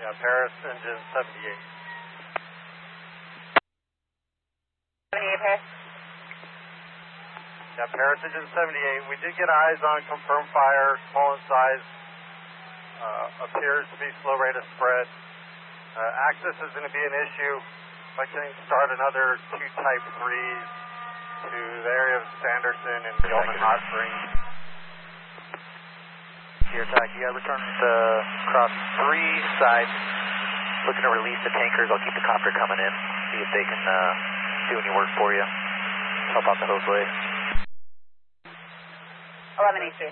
Yeah, Paris engine 78. 78 Paris. Yeah, Paris engine 78. We did get eyes on confirmed fire, small in size. Appears to be slow rate of spread. Access is going to be an issue. If I can start another 2 Type 3s to the area of Sanderson and Gilman Hot Springs. Here, attack. You got return across 3 sides. Looking to release the tankers. I'll keep the copter coming in. See if they can do any work for you. Help out the hoseway. 11 AC.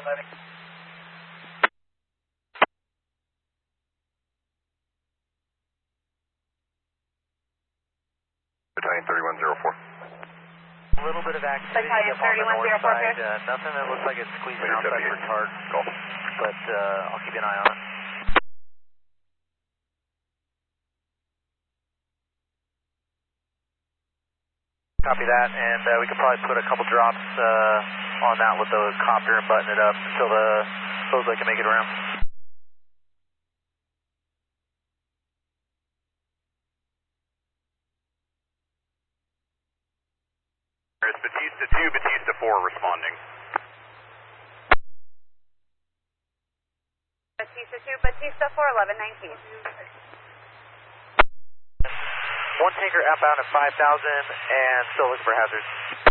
3104. A little bit of activity up on the north side. Nothing that looks like it's squeezing outside for retard. But I'll keep an eye on it. Copy that, and we could probably put a couple drops on that with the copter and button it up until the hoseway can make it around. Batista 2, Batista 4 responding. Batista 2, Batista 4, 1119. One tanker outbound at 5,000 and still looking for hazards.